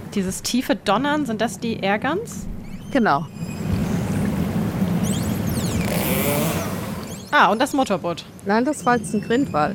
Dieses tiefe Donnern, sind das die Airguns? Genau. Ah, und das Motorboot. Nein, das war jetzt ein Grindwald.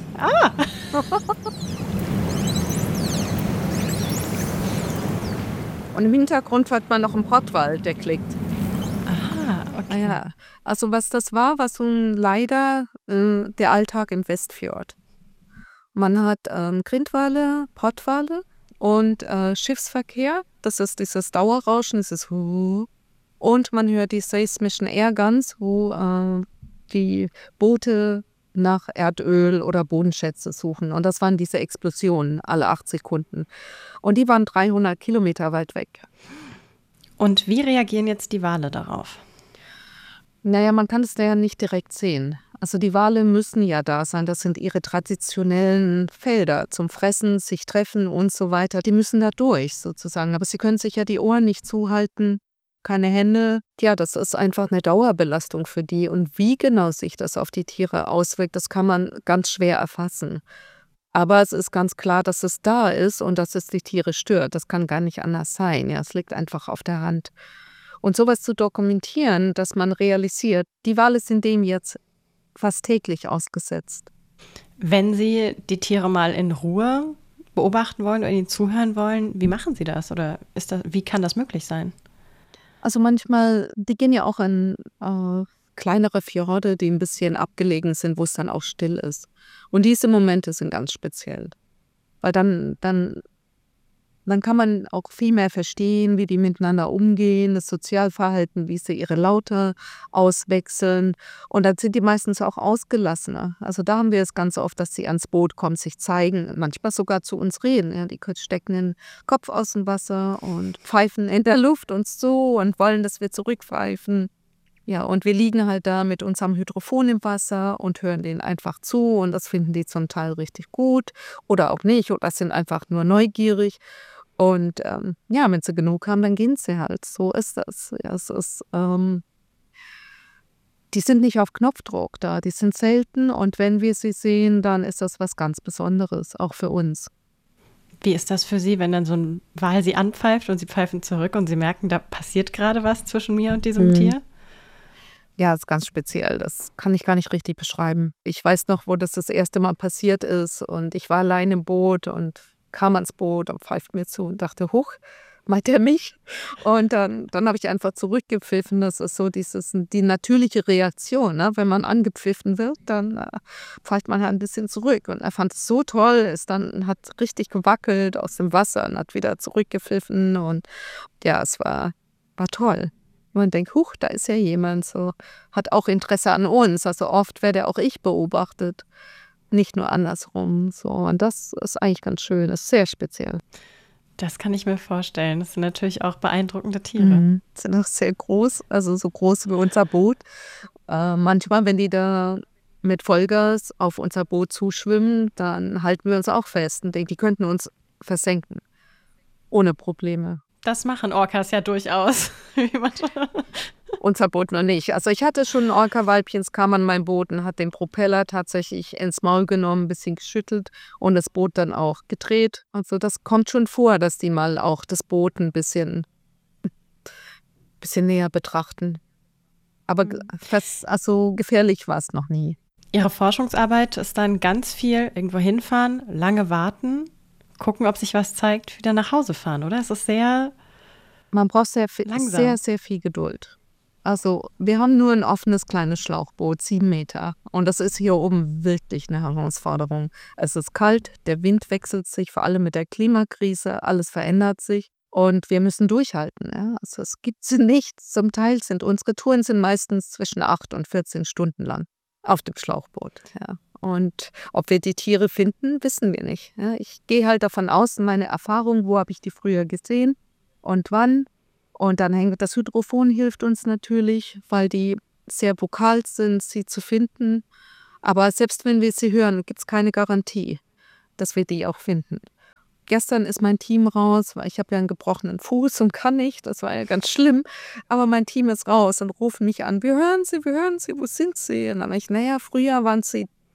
Und im Hintergrund hört man noch einen Pottwald, der klickt. Ah, okay. Ja, also was das war so leider der Alltag im Westfjord. Man hat Grindwale, Pottwale und Schiffsverkehr. Das ist dieses Dauerrauschen, dieses Hu. Und man hört die seismischen Airguns, wo die Boote nach Erdöl oder Bodenschätze suchen. Und das waren diese Explosionen alle 8 Sekunden. Und die waren 300 Kilometer weit weg. Und wie reagieren jetzt die Wale darauf? Naja, man kann es ja nicht direkt sehen. Also die Wale müssen ja da sein. Das sind ihre traditionellen Felder zum Fressen, sich treffen und so weiter. Die müssen da durch sozusagen. Aber sie können sich ja die Ohren nicht zuhalten, keine Hände. Ja, das ist einfach eine Dauerbelastung für die. Und wie genau sich das auf die Tiere auswirkt, das kann man ganz schwer erfassen. Aber es ist ganz klar, dass es da ist und dass es die Tiere stört. Das kann gar nicht anders sein. Ja, es liegt einfach auf der Hand. Und sowas zu dokumentieren, dass man realisiert, die Wale sind dem jetzt fast täglich ausgesetzt. Wenn Sie die Tiere mal in Ruhe beobachten wollen oder ihnen zuhören wollen, wie machen Sie das? Oder wie kann das möglich sein? Also manchmal, die gehen ja auch in kleinere Fjorde, die ein bisschen abgelegen sind, wo es dann auch still ist. Und diese Momente sind ganz speziell. Weil dann kann man auch viel mehr verstehen, wie die miteinander umgehen, das Sozialverhalten, wie sie ihre Laute auswechseln. Und dann sind die meistens auch ausgelassener. Also da haben wir es ganz oft, dass sie ans Boot kommen, sich zeigen, manchmal sogar zu uns reden. Ja, die stecken den Kopf aus dem Wasser und pfeifen in der Luft uns zu und wollen, dass wir zurückpfeifen. Ja, und wir liegen halt da mit unserem Hydrophon im Wasser und hören denen einfach zu. Und das finden die zum Teil richtig gut oder auch nicht. Oder sind einfach nur neugierig. Und ja, wenn sie genug haben, dann gehen sie halt. So ist das. Ja, es ist, die sind nicht auf Knopfdruck da. Die sind selten. Und wenn wir sie sehen, dann ist das was ganz Besonderes, auch für uns. Wie ist das für Sie, wenn dann so ein Wal Sie anpfeift und Sie pfeifen zurück und Sie merken, da passiert gerade was zwischen mir und diesem Tier? Ja, ist ganz speziell. Das kann ich gar nicht richtig beschreiben. Ich weiß noch, wo das erste Mal passiert ist. Und ich war allein im Boot und kam ans Boot und pfeift mir zu und dachte, huch, meint er mich? Und dann habe ich einfach zurückgepfiffen. Das ist so die natürliche Reaktion. Ne? Wenn man angepfiffen wird, dann pfeift man halt ein bisschen zurück. Und er fand es so toll, hat richtig gewackelt aus dem Wasser und hat wieder zurückgepfiffen. Und ja, es war toll. Man denkt, huch, da ist ja jemand, so hat auch Interesse an uns. Also oft werde auch ich beobachtet, nicht nur andersrum. So. Und das ist eigentlich ganz schön, das ist sehr speziell. Das kann ich mir vorstellen. Das sind natürlich auch beeindruckende Tiere. Sind auch sehr groß, also so groß wie unser Boot. Manchmal, wenn die da mit Vollgas auf unser Boot zuschwimmen, dann halten wir uns auch fest und denken, die könnten uns versenken. Ohne Probleme. Das machen Orcas ja durchaus. Unser Boot noch nicht. Also ich hatte schon ein Orca-Weibchen, es kam an mein Boot und hat den Propeller tatsächlich ins Maul genommen, ein bisschen geschüttelt und das Boot dann auch gedreht. Also das kommt schon vor, dass die mal auch das Boot ein bisschen näher betrachten. Aber also gefährlich war es noch nie. Ihre Forschungsarbeit ist dann ganz viel irgendwo hinfahren, lange warten, gucken, ob sich was zeigt, wieder nach Hause fahren, oder? Es ist sehr Man braucht sehr viel Geduld. Also wir haben nur ein offenes kleines Schlauchboot, 7 Meter. Und das ist hier oben wirklich eine Herausforderung. Es ist kalt, der Wind wechselt sich, vor allem mit der Klimakrise, alles verändert sich. Und wir müssen durchhalten. Ja? Also es gibt sie nicht. Zum Teil sind unsere Touren meistens zwischen 8 und 14 Stunden lang auf dem Schlauchboot. Ja. Und ob wir die Tiere finden, wissen wir nicht. Ja? Ich gehe halt davon aus, meine Erfahrung, wo habe ich die früher gesehen und wann. Und dann hängt das Hydrophon hilft uns natürlich, weil die sehr vokal sind, sie zu finden. Aber selbst wenn wir sie hören, gibt es keine Garantie, dass wir die auch finden. Gestern ist mein Team raus, weil ich habe ja einen gebrochenen Fuß und kann nicht. Das war ja ganz schlimm. Aber mein Team ist raus und rufen mich an. Wir hören Sie, wo sind Sie? Und dann habe ich, früher waren Sie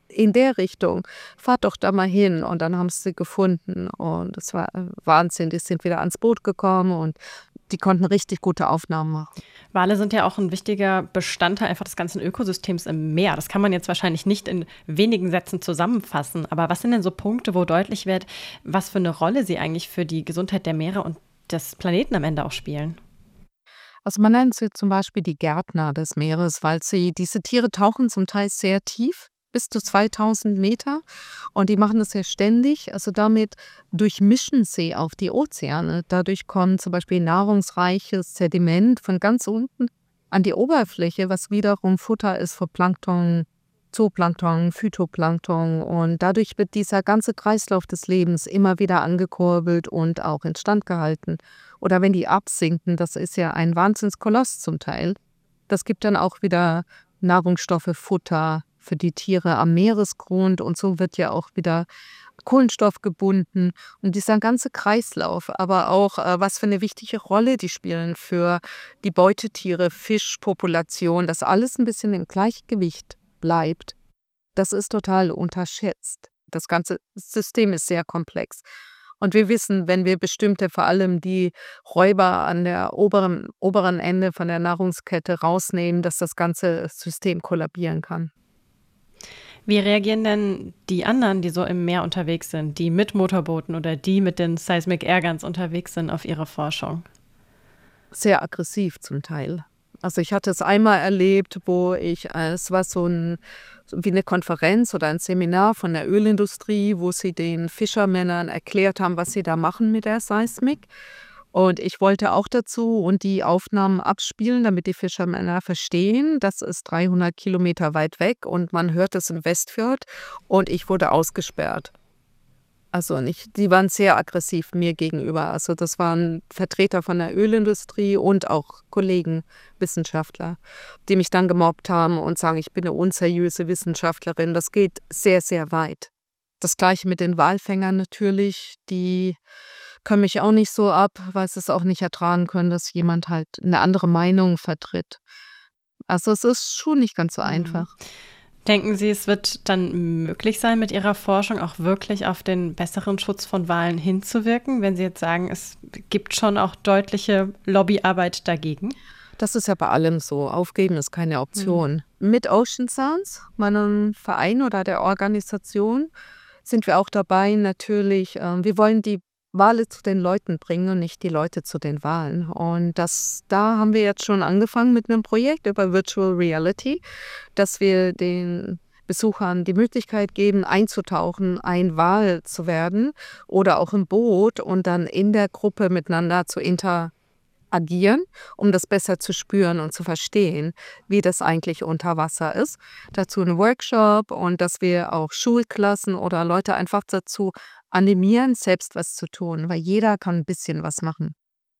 in der Richtung, fahrt doch da mal hin. Und dann haben sie gefunden und es war Wahnsinn. Die sind wieder ans Boot gekommen und die konnten richtig gute Aufnahmen machen. Wale sind ja auch ein wichtiger Bestandteil einfach des ganzen Ökosystems im Meer. Das kann man jetzt wahrscheinlich nicht in wenigen Sätzen zusammenfassen. Aber was sind denn so Punkte, wo deutlich wird, was für eine Rolle sie eigentlich für die Gesundheit der Meere und des Planeten am Ende auch spielen? Also man nennt sie zum Beispiel die Gärtner des Meeres, weil diese Tiere tauchen zum Teil sehr tief, bis zu 2000 Meter. Und die machen das ja ständig. Also damit durchmischen sie auch die Ozeane. Dadurch kommt zum Beispiel nahrungsreiches Sediment von ganz unten an die Oberfläche, was wiederum Futter ist für Plankton, Zooplankton, Phytoplankton. Und dadurch wird dieser ganze Kreislauf des Lebens immer wieder angekurbelt und auch instand gehalten. Oder wenn die absinken, das ist ja ein Wahnsinnskoloss zum Teil. Das gibt dann auch wieder Nahrungsstoffe, Futter für die Tiere am Meeresgrund und so wird ja auch wieder Kohlenstoff gebunden und dieser ganze Kreislauf, aber auch was für eine wichtige Rolle die spielen für die Beutetiere, Fischpopulation, dass alles ein bisschen im Gleichgewicht bleibt. Das ist total unterschätzt. Das ganze System ist sehr komplex. Und wir wissen, wenn wir bestimmte, vor allem die Räuber an der oberen Ende von der Nahrungskette rausnehmen, dass das ganze System kollabieren kann. Wie reagieren denn die anderen, die so im Meer unterwegs sind, die mit Motorbooten oder die mit den Seismic Airguns unterwegs sind, auf ihre Forschung? Sehr aggressiv zum Teil. Also ich hatte es einmal erlebt, es war wie eine Konferenz oder ein Seminar von der Ölindustrie, wo sie den Fischermännern erklärt haben, was sie da machen mit der Seismik. Und ich wollte auch dazu und die Aufnahmen abspielen, damit die Fischermänner verstehen, das ist 300 Kilometer weit weg und man hört es im Westfjord und ich wurde ausgesperrt. Also die waren sehr aggressiv mir gegenüber. Also das waren Vertreter von der Ölindustrie und auch Kollegen, Wissenschaftler, die mich dann gemobbt haben und sagen, ich bin eine unseriöse Wissenschaftlerin. Das geht sehr, sehr weit. Das Gleiche mit den Walfängern natürlich, die können mich auch nicht so ab, weil sie es auch nicht ertragen können, dass jemand halt eine andere Meinung vertritt. Also es ist schon nicht ganz so einfach. Denken Sie, es wird dann möglich sein, mit Ihrer Forschung auch wirklich auf den besseren Schutz von Walen hinzuwirken, wenn Sie jetzt sagen, es gibt schon auch deutliche Lobbyarbeit dagegen? Das ist ja bei allem so. Aufgeben ist keine Option. Mit Ocean Sounds, meinem Verein oder der Organisation, sind wir auch dabei natürlich, wir wollen die Wale zu den Leuten bringen und nicht die Leute zu den Walen. Und da haben wir jetzt schon angefangen mit einem Projekt über Virtual Reality, dass wir den Besuchern die Möglichkeit geben, einzutauchen, ein Wal zu werden oder auch im Boot und dann in der Gruppe miteinander zu interagieren, um das besser zu spüren und zu verstehen, wie das eigentlich unter Wasser ist. Dazu ein Workshop und dass wir auch Schulklassen oder Leute einfach dazu animieren, selbst was zu tun, weil jeder kann ein bisschen was machen.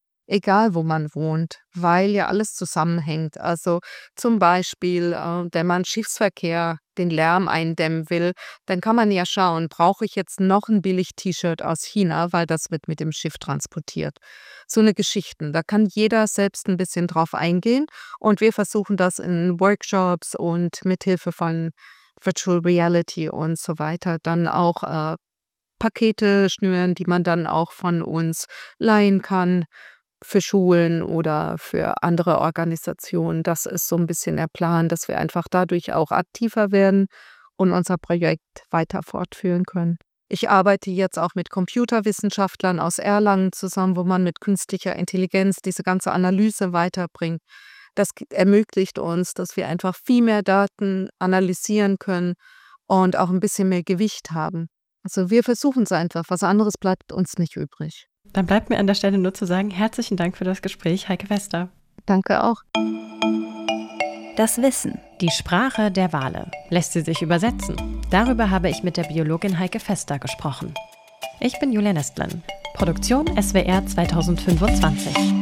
Egal, wo man wohnt, weil ja alles zusammenhängt. Also zum Beispiel, wenn man Schiffsverkehr, den Lärm eindämmen will, dann kann man ja schauen, brauche ich jetzt noch ein Billig-T-Shirt aus China, weil das wird mit dem Schiff transportiert. So eine Geschichten, da kann jeder selbst ein bisschen drauf eingehen und wir versuchen das in Workshops und mithilfe von Virtual Reality und so weiter dann auch Pakete schnüren, die man dann auch von uns leihen kann für Schulen oder für andere Organisationen. Das ist so ein bisschen der Plan, dass wir einfach dadurch auch aktiver werden und unser Projekt weiter fortführen können. Ich arbeite jetzt auch mit Computerwissenschaftlern aus Erlangen zusammen, wo man mit künstlicher Intelligenz diese ganze Analyse weiterbringt. Das ermöglicht uns, dass wir einfach viel mehr Daten analysieren können und auch ein bisschen mehr Gewicht haben. Also wir versuchen es einfach, was anderes bleibt uns nicht übrig. Dann bleibt mir an der Stelle nur zu sagen, herzlichen Dank für das Gespräch, Heike Vester. Danke auch. Das Wissen. Die Sprache der Wale. Lässt sie sich übersetzen? Darüber habe ich mit der Biologin Heike Vester gesprochen. Ich bin Julia Nestlin. Produktion SWR 2025.